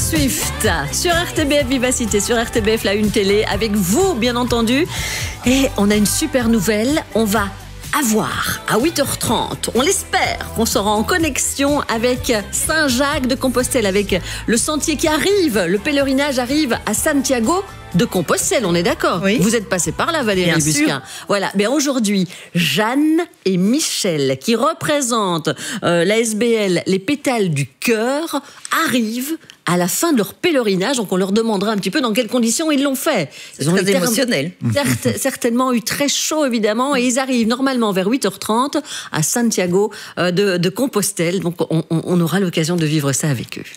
Swift sur RTBF Vivacité, sur RTBF la Une Télé, avec vous bien entendu. Et on a une super nouvelle, on va avoir à 8h30, on l'espère, qu'on sera en connexion avec Saint-Jacques de Compostelle, avec le sentier qui arrive, le pèlerinage arrive à Santiago de Compostelle, on est d'accord? Oui. Vous êtes passé par là, Valérie Bien Busquin. Voilà. Mais aujourd'hui, Jeanne et Michel, qui représentent l'ASBL Les Pétales du Cœur, arrivent à la fin de leur pèlerinage. Donc on leur demandera un petit peu dans quelles conditions ils l'ont fait. Ils ont très émotionnel. Certainement eu très chaud, évidemment, et ils arrivent normalement vers 8h30 à Santiago de Compostelle. Donc on aura l'occasion de vivre ça avec eux.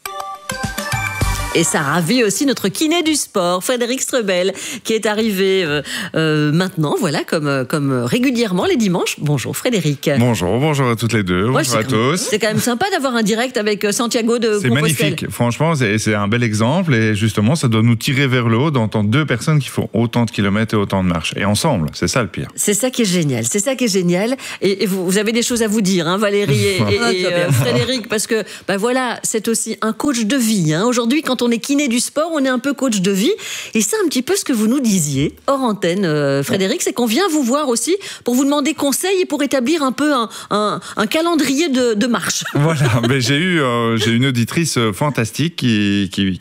Et ça ravit aussi notre kiné du sport, Frédéric Strebel, qui est arrivé maintenant, voilà, comme régulièrement les dimanches. Bonjour Frédéric. Bonjour à toutes les deux, bonjour à tous. C'est quand même sympa d'avoir un direct avec Santiago de Compostelle. C'est magnifique, franchement, c'est un bel exemple et justement, ça doit nous tirer vers le haut d'entendre deux personnes qui font autant de kilomètres et autant de marches. Et ensemble, c'est ça le pire. C'est ça qui est génial, c'est ça qui est génial. Et vous avez des choses à vous dire, hein, Valérie et Frédéric, parce que voilà, c'est aussi un coach de vie. Hein. Aujourd'hui, quand on est kiné du sport, on est un peu coach de vie. Et c'est un petit peu ce que vous nous disiez hors antenne, Frédéric, c'est qu'on vient vous voir aussi pour vous demander conseil et pour établir un peu un calendrier de marche. Voilà, mais j'ai eu une auditrice fantastique qui